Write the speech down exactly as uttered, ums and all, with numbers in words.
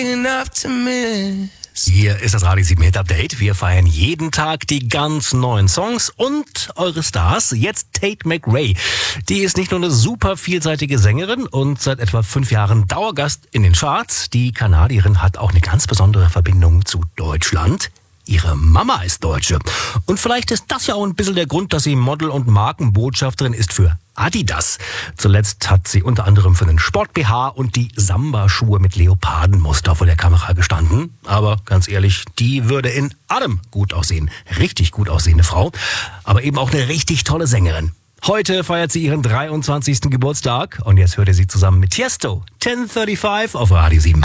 Hier ist das Radio sieben Hit Update. Wir feiern jeden Tag die ganz neuen Songs und eure Stars. Jetzt Tate McRae. Die ist nicht nur eine super vielseitige Sängerin und seit etwa fünf Jahren Dauergast in den Charts. Die Kanadierin hat auch eine ganz besondere Verbindung zu Deutschland. Ihre Mama ist Deutsche. Und vielleicht ist das ja auch ein bisschen der Grund, dass sie Model und Markenbotschafterin ist für Adidas. Zuletzt hat sie unter anderem für den Sport-B H und die Samba-Schuhe mit Leopardenmuster vor der Kamera gestanden. Aber ganz ehrlich, die würde in allem gut aussehen. Richtig gut aussehende Frau. Aber eben auch eine richtig tolle Sängerin. Heute feiert sie ihren dreiundzwanzigsten Geburtstag. Und jetzt hört ihr sie zusammen mit Tiesto. zehn Uhr fünfunddreißig auf Radio sieben.